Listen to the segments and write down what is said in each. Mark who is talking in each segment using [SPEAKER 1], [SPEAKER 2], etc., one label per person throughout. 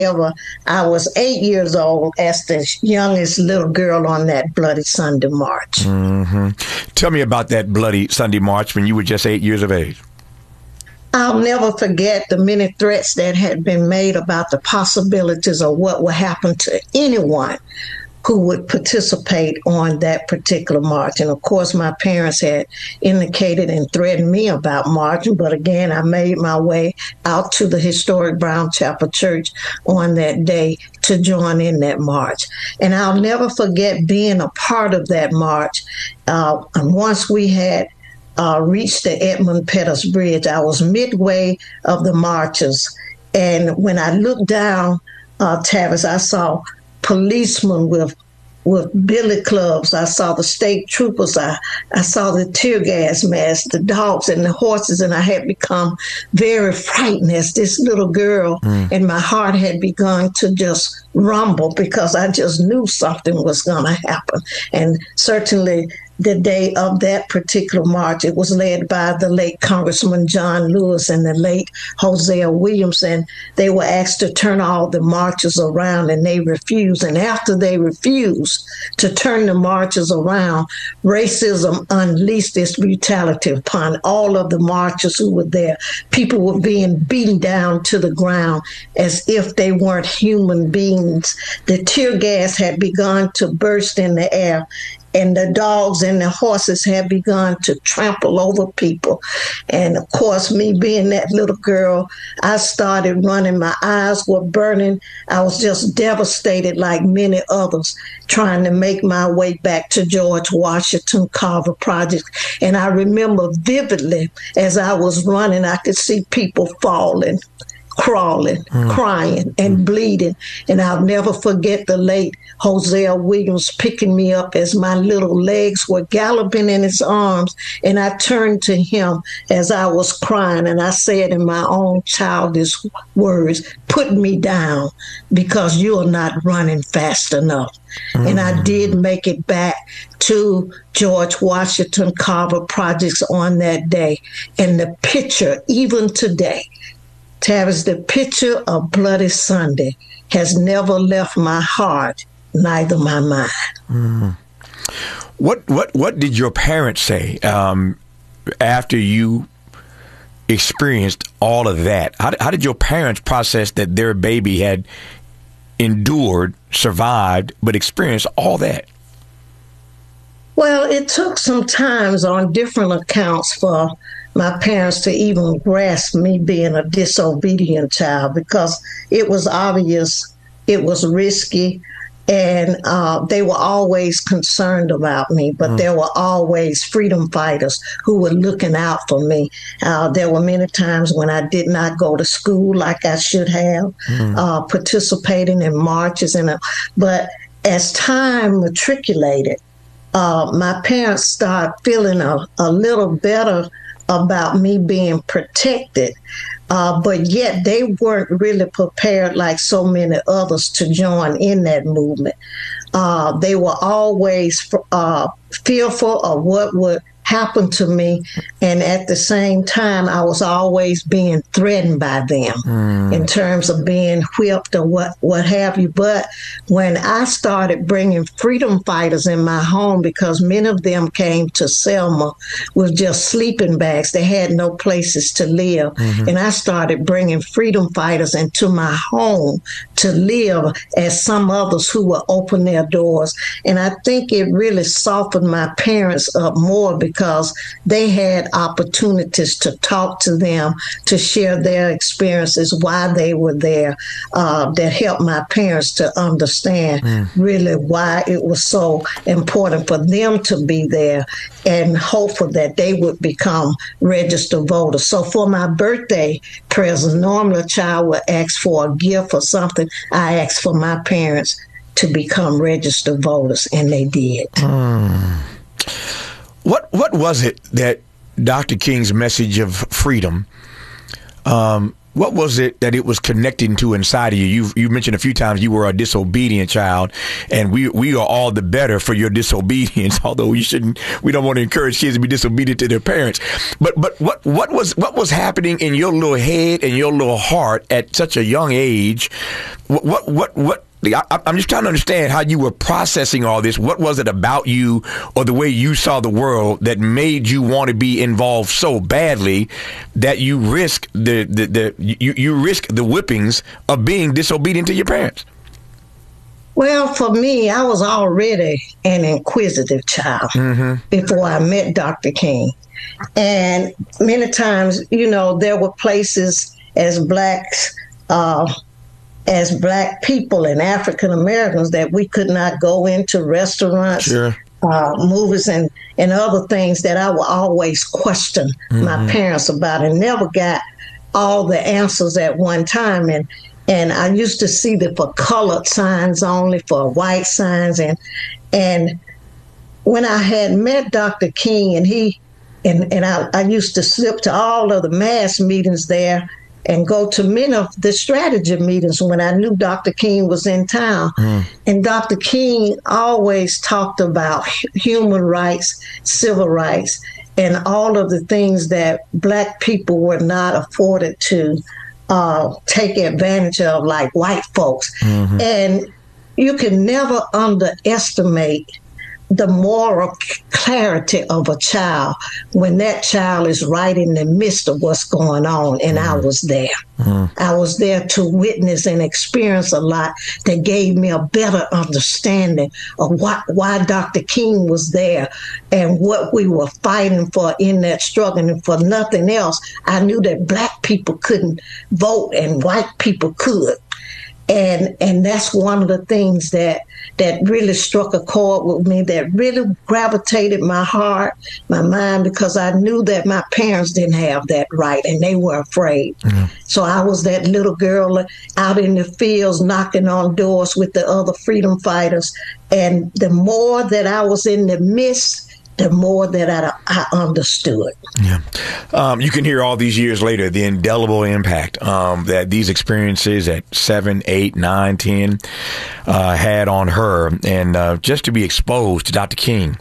[SPEAKER 1] However, I was 8 years old as the youngest little girl on that Bloody Sunday March.
[SPEAKER 2] Mm-hmm. Tell me about that Bloody Sunday March when you were just 8 years of age.
[SPEAKER 1] I'll never forget the many threats that had been made about the possibilities of what would happen to anyone who would participate on that particular march. And of course, my parents had indicated and threatened me about marching, but again, I made my way out to the historic Brown Chapel Church on that day to join in that march. And I'll never forget being a part of that march. And once we had reached the Edmund Pettus Bridge, I was midway of the marches. And when I looked down, Tavis, I saw policemen with billy clubs. I saw the state troopers. I saw the tear gas masks, the dogs and the horses, and I had become very frightened as this little girl, and my heart had begun to just rumble because I just knew something was going to happen. And certainly the day of that particular march, it was led by the late Congressman John Lewis and the late Hosea Williams, and they were asked to turn all the marchers around, and they refused. And after they refused to turn the marchers around, racism unleashed its brutality upon all of the marchers who were there. People were being beaten down to the ground as if they weren't human beings. The tear gas had begun to burst in the air, and the dogs and the horses had begun to trample over people. And of course, me being that little girl, I started running. My eyes were burning. I was just devastated like many others, trying to make my way back to George Washington Carver Project. And I remember vividly as I was running, I could see people falling, crawling, crying, and bleeding. And I'll never forget the late Hosea Williams picking me up as my little legs were galloping in his arms. And I turned to him as I was crying, and I said in my own childish words, "Put me down because you are not running fast enough." And I did make it back to George Washington Carver Projects on that day. And the picture, even today, Tavis, the picture of Bloody Sunday has never left my heart, neither my mind.
[SPEAKER 2] What did your parents say after you experienced all of that? How did your parents process that their baby had endured, survived, but experienced all that?
[SPEAKER 1] Well, it took some times on different accounts for my parents to even grasp me being a disobedient child, because it was obvious, it was risky, and they were always concerned about me, but there were always freedom fighters who were looking out for me. There were many times when I did not go to school like I should have, participating in marches, but as time matriculated, my parents started feeling a little better about me being protected, but yet they weren't really prepared like so many others to join in that movement. They were always fearful of what would happen to me, and at the same time, I was always being threatened by them in terms of being whipped or what have you. But when I started bringing freedom fighters in my home, because many of them came to Selma with just sleeping bags, they had no places to live, and I started bringing freedom fighters into my home to live as some others who would open their doors. And I think it really softened my parents up more, because they had opportunities to talk to them, to share their experiences, why they were there, that helped my parents to understand really why it was so important for them to be there, and hopeful that they would become registered voters. So for my birthday present, normally a child would ask for a gift or something. I asked for my parents to become registered voters, and they did. What
[SPEAKER 2] was it that Dr. King's message of freedom what was it that it was connecting to inside of you? You mentioned a few times you were a disobedient child, and we are all the better for your disobedience. Although we don't want to encourage kids to be disobedient to their parents. But what was happening in your little head and your little heart at such a young age? What? I'm just trying to understand how you were processing all this. What was it about you or the way you saw the world that made you want to be involved so badly that you risk you risk the whippings of being disobedient to your parents?
[SPEAKER 1] Well, for me, I was already an inquisitive child before I met Dr. King. And many times, there were places as Black people and African Americans that we could not go into, restaurants,
[SPEAKER 2] sure.
[SPEAKER 1] Movies, and other things that I would always question my parents about, and never got all the answers at one time. And I used to see that for colored signs only, for white signs, and when I had met Dr. King, and I used to slip to all of the mass meetings there, and go to many of the strategy meetings when I knew Dr. King was in town. And Dr. King always talked about human rights, civil rights, and all of the things that Black people were not afforded to take advantage of like white folks. And you can never underestimate the moral clarity of a child when that child is right in the midst of what's going on. And I was there. I was there to witness and experience a lot that gave me a better understanding of why Dr. King was there and what we were fighting for in that struggle. And for nothing else, I knew that Black people couldn't vote and white people could. And that's one of the things that really struck a chord with me, that really gravitated my heart, my mind, because I knew that my parents didn't have that right and they were afraid. So I was that little girl out in the fields knocking on doors with the other freedom fighters. And the more that I was in the midst, the more that I understood.
[SPEAKER 2] Yeah. You can hear all these years later the indelible impact that these experiences at 7, 8, 9, 10 had on her. And just to be exposed to Dr. King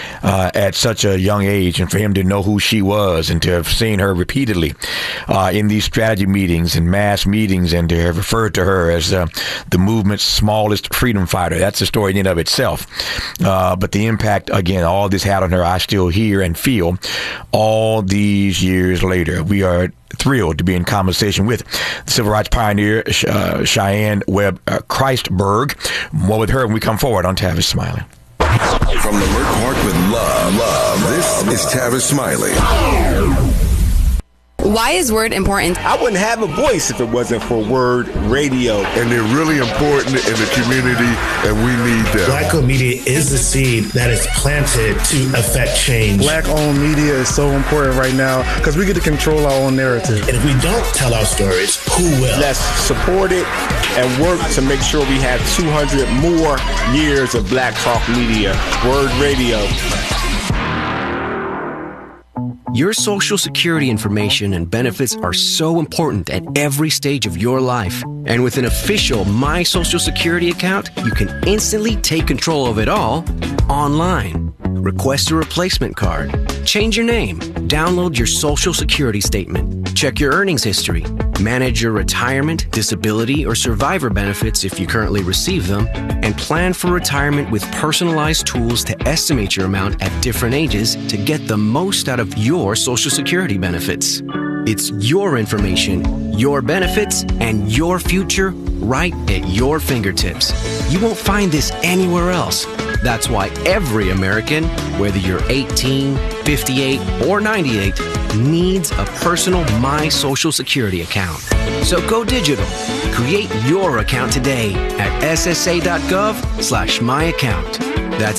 [SPEAKER 2] at such a young age, and for him to know who she was and to have seen her repeatedly in these strategy meetings and mass meetings, and to have referred to her as the movement's smallest freedom fighter. That's a story in and of itself. But the impact, again, all this had on her, I still hear and feel all these years later. We are thrilled to be in conversation with the civil rights pioneer, Cheyenne Webb Christberg. More with her when we come forward on Tavis Smiley.
[SPEAKER 3] From the Merck Heart with love, this is Tavis Smiley.
[SPEAKER 4] Why is Word important?
[SPEAKER 5] I wouldn't have a voice if it wasn't for Word Radio.
[SPEAKER 6] And they're really important in the community, and we need them.
[SPEAKER 7] Black-owned media is the seed that is planted to affect change.
[SPEAKER 8] Black-owned media is so important right now because we get to control our own narrative.
[SPEAKER 7] And if we don't tell our stories, who will?
[SPEAKER 5] Let's support it and work to make sure we have 200 more years of Black Talk Media. Word Radio.
[SPEAKER 9] Your Social Security information and benefits are so important at every stage of your life. And with an official My Social Security account, you can instantly take control of it all online. Request a replacement card. Change your name. Download your Social Security statement. Check your earnings history. Manage your retirement, disability, or survivor benefits if you currently receive them. And plan for retirement with personalized tools to estimate your amount at different ages to get the most out of your Social Security benefits. It's your information, your benefits, and your future right at your fingertips. You won't find this anywhere else. That's why every American, whether you're 18, 58, or 98, needs a personal My Social Security account. So go digital. Create your account today at ssa.gov/myaccount. That's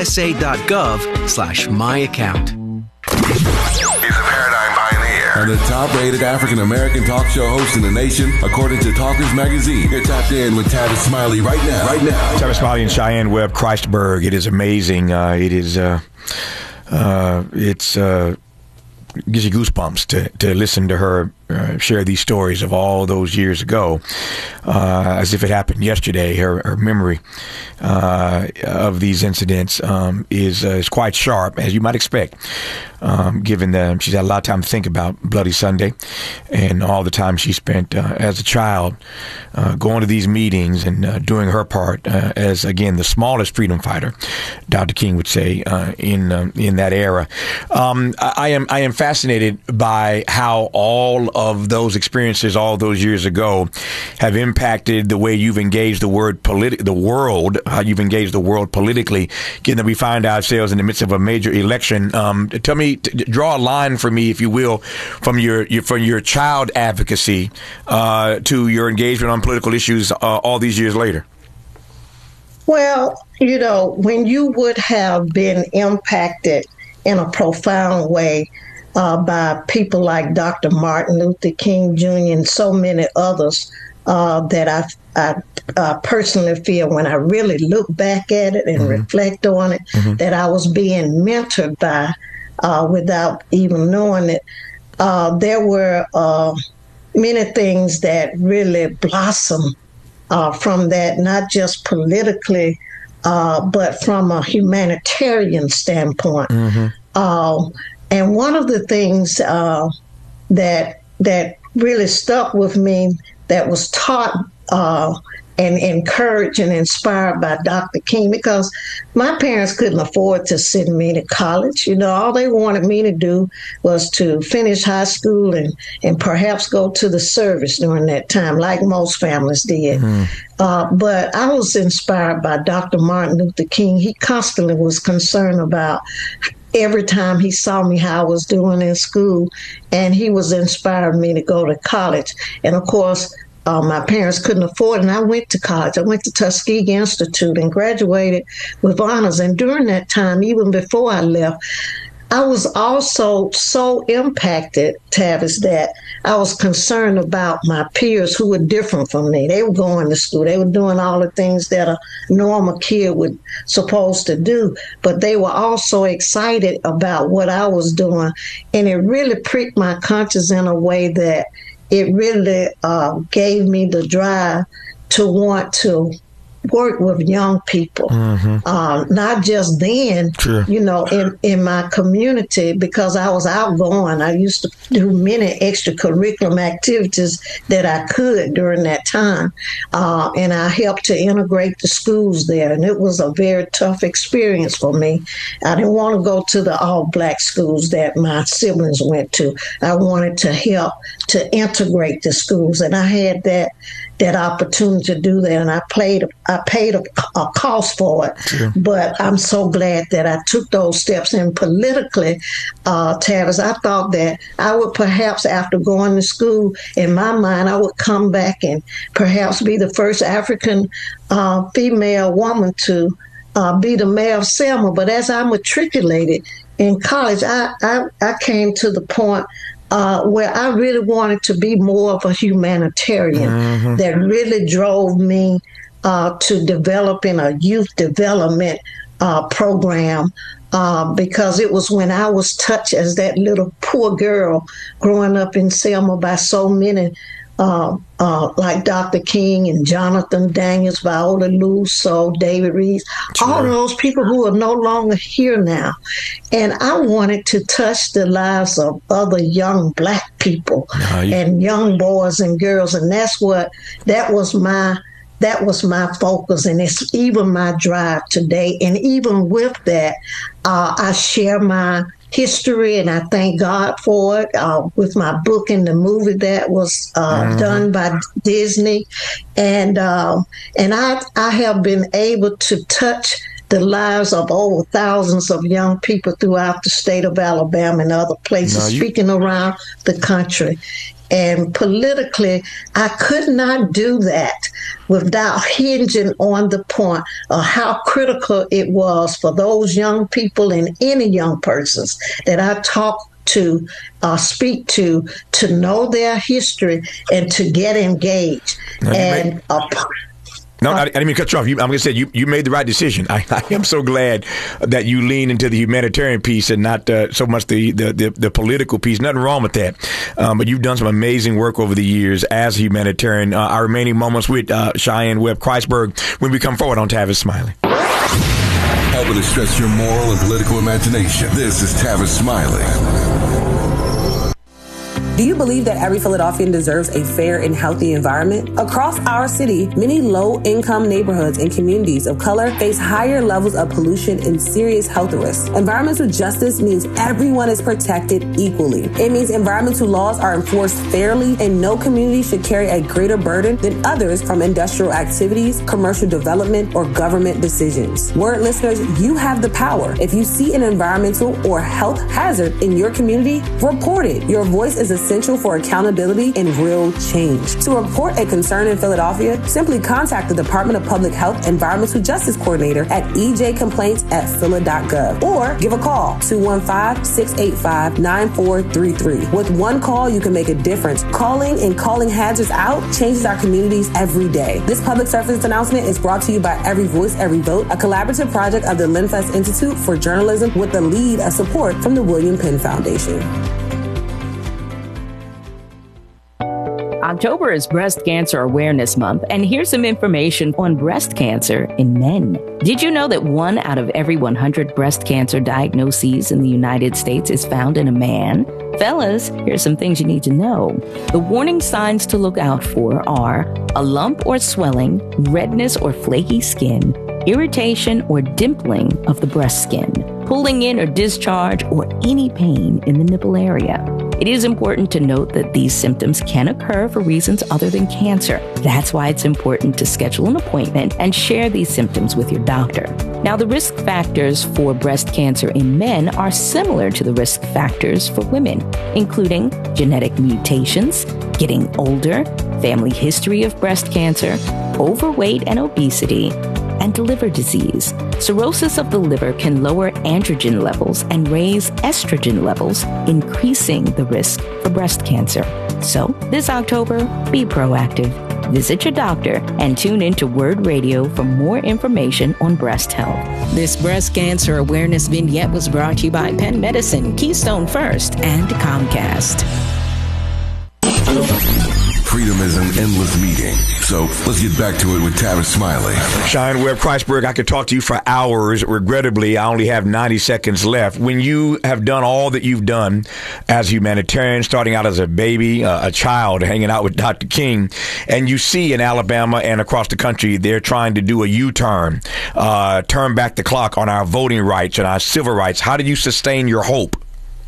[SPEAKER 9] ssa.gov/myaccount.
[SPEAKER 3] He's a paradigm pioneer and the top-rated African-American talk show host in the nation, according to Talkers Magazine. You're tapped in with Tavis Smiley right now.
[SPEAKER 2] Tavis Smiley and Cheyenne Webb Christberg. It is amazing. Gives you goosebumps to listen to her share these stories of all those years ago, as if it happened yesterday. Her memory of these incidents is quite sharp, as you might expect, given that she's had a lot of time to think about Bloody Sunday and all the time she spent as a child going to these meetings and doing her part as, again, the smallest freedom fighter, Dr. King would say, in that era. I am fascinated by how all of those experiences all those years ago have impacted the way you've engaged the world, how you've engaged the world politically, given that we find ourselves in the midst of a major election. Tell me, draw a line for me, if you will, from your child advocacy to your engagement on political issues all these years later.
[SPEAKER 1] Well, when you would have been impacted in a profound way by people like Dr. Martin Luther King Jr. and so many others that I personally feel, when I really look back at it and reflect on it, that I was being mentored by without even knowing it. There were many things that really blossomed from that, not just politically, but from a humanitarian standpoint. And one of the things that really stuck with me, that was taught and encouraged and inspired by Dr. King, because my parents couldn't afford to send me to college. All they wanted me to do was to finish high school and perhaps go to the service during that time, like most families did. But I was inspired by Dr. Martin Luther King. He constantly was concerned about every time he saw me how I was doing in school, and he was inspiring me to go to college. And of course, my parents couldn't afford it, and I went to college. I went to Tuskegee Institute and graduated with honors. And during that time, even before I left, I was also so impacted, Tavis, that I was concerned about my peers who were different from me. They were going to school. They were doing all the things that a normal kid would supposed to do, but they were also excited about what I was doing. And it really pricked my conscience in a way that it really gave me the drive to want to work with young people, not just then, in my community, because I was outgoing. I used to do many extracurricular activities that I could during that time. And I helped to integrate the schools there. And it was a very tough experience for me. I didn't want to go to the all-black schools that my siblings went to. I wanted to help to integrate the schools. And I had that opportunity to do that, and I paid a cost for it. Sure. But I'm so glad that I took those steps. And politically, Tavis, I thought that I would perhaps, after going to school, in my mind, I would come back and perhaps be the first African female woman to be the mayor of Selma. But as I matriculated in college, I came to the point where I really wanted to be more of a humanitarian. That really drove me to develop in a youth development program, because it was when I was touched as that little poor girl growing up in Selma by so many like Dr. King and Jonathan Daniels, Viola Luso, David Reeves, all of those people who are no longer here now. And I wanted to touch the lives of other young Black people and young boys and girls. And that was my focus, and it's even my drive today. And even with that, I share my history, and I thank God for it, with my book and the movie that was done by Disney. And I have been able to touch the lives of over thousands of young people throughout the state of Alabama and other places, speaking around the country. And politically, I could not do that without hinging on the point of how critical it was for those young people and any young persons that I talk to, speak to know their history and to get engaged.
[SPEAKER 2] No, I didn't mean to cut you off. I'm going to say you made the right decision. I am so glad that you lean into the humanitarian piece and not so much the political piece. Nothing wrong with that. But you've done some amazing work over the years as a humanitarian. Our remaining moments with Cheyenne Webb Christberg when we come forward on Tavis Smiley.
[SPEAKER 3] Helping to stretch your moral and political imagination. This is Tavis Smiley.
[SPEAKER 10] Do you believe that every Philadelphian deserves a fair and healthy environment? Across our city, many low-income neighborhoods and communities of color face higher levels of pollution and serious health risks. Environmental justice means everyone is protected equally. It means environmental laws are enforced fairly, and no community should carry a greater burden than others from industrial activities, commercial development, or government decisions. Word listeners, you have the power. If you see an environmental or health hazard in your community, report it. Your voice is essential for accountability and real change. To report a concern in Philadelphia, simply contact the Department of Public Health Environmental Justice Coordinator at ejcomplaints@phila.gov or give a call 215-685-9433. With one call, you can make a difference. Calling hazards out changes our communities every day. This public service announcement is brought to you by Every Voice, Every Vote, a collaborative project of the Linfest Institute for Journalism with the lead of support from the William Penn Foundation.
[SPEAKER 11] October is Breast Cancer Awareness Month, and here's some information on breast cancer in men. Did you know that 1 out of every 100 breast cancer diagnoses in the United States is found in a man? Fellas, here's some things you need to know. The warning signs to look out for are a lump or swelling, redness or flaky skin, irritation or dimpling of the breast skin, pulling in or discharge, or any pain in the nipple area. It is important to note that these symptoms can occur for reasons other than cancer. That's why it's important to schedule an appointment and share these symptoms with your doctor. Now, the risk factors for breast cancer in men are similar to the risk factors for women, including genetic mutations, getting older, family history of breast cancer, overweight and obesity, and liver disease. Cirrhosis of the liver can lower androgen levels and raise estrogen levels, increasing the risk for breast cancer. So this October, be proactive. Visit your doctor and tune into Word Radio for more information on breast health. This breast cancer awareness vignette was brought to you by Penn Medicine, Keystone First, and Comcast.
[SPEAKER 3] Freedom is an endless meeting. So let's get back to it with Tavis Smiley.
[SPEAKER 2] Cheyenne Webb Christberg, I could talk to you for hours. Regrettably, I only have 90 seconds left. When you have done all that you've done as a humanitarian, starting out as a baby, a child, hanging out with Dr. King, and you see in Alabama and across the country, they're trying to do a U-turn, turn back the clock on our voting rights and our civil rights. How do you sustain your hope?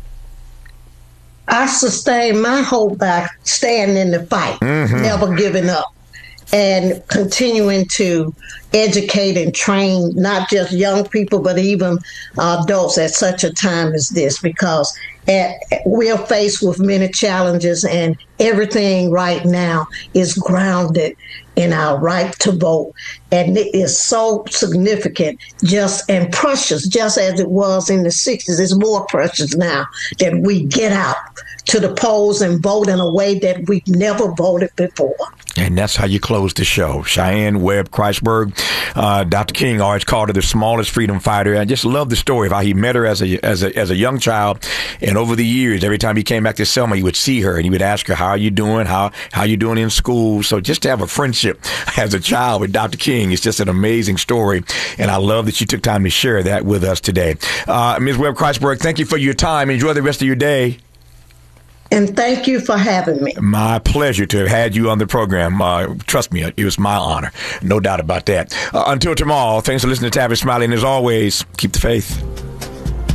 [SPEAKER 1] I sustain my hope by staying in the fight, never giving up, and continuing to educate and train not just young people, but even adults at such a time as this, because we're faced with many challenges, and everything right now is grounded in our right to vote. And it is so significant and precious, just as it was in the 60s. It's more precious now that we get out to the polls and vote in a way that we've never voted before.
[SPEAKER 2] And that's how you close the show. Cheyenne Webb Christberg. Dr. King always called her the smallest freedom fighter. I just love the story of how he met her as a young child. And over the years, every time he came back to Selma, he would see her and he would ask her, how are you doing? How you doing in school? So just to have a friendship as a child with Dr. King is just an amazing story. And I love that you took time to share that with us today. Ms. Webb Christberg, thank you for your time. Enjoy the rest of your day.
[SPEAKER 1] And thank you for having me.
[SPEAKER 2] My pleasure to have had you on the program. Trust me, it was my honor. No doubt about that. Until tomorrow, thanks for listening to Tavis Smiley. And as always, keep the faith.